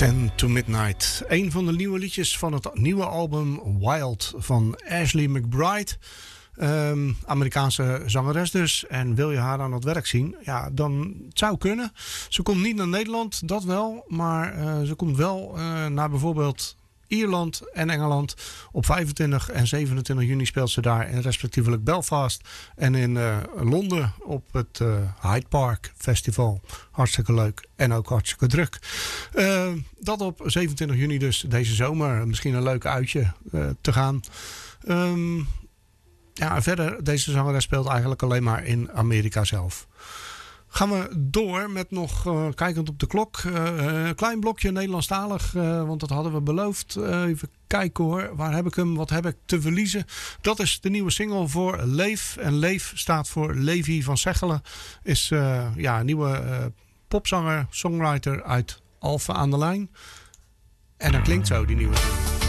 10 to Midnight. Een van de nieuwe liedjes van het nieuwe album Wild van Ashley McBryde. Amerikaanse zangeres dus. En wil je haar aan het werk zien? Ja, dan het zou kunnen. Ze komt niet naar Nederland, dat wel. Maar ze komt wel naar bijvoorbeeld Ierland en Engeland. Op 25 en 27 juni speelt ze daar in respectievelijk Belfast. En in Londen op het Hyde Park Festival. Hartstikke leuk en ook hartstikke druk. Dat op 27 juni dus deze zomer. Misschien een leuk uitje te gaan. Ja, verder, deze zangeres speelt eigenlijk alleen maar in Amerika zelf. Gaan we door met nog, kijkend op de klok, een klein blokje Nederlandstalig, want dat hadden we beloofd. Even kijken hoor, waar heb ik hem, wat heb ik te verliezen? Dat is de nieuwe single voor Leef. En Leef staat voor Levi van Zegchelen. Is een nieuwe popzanger, songwriter uit Alphen aan de Lijn. En dat klinkt zo, die nieuwe single.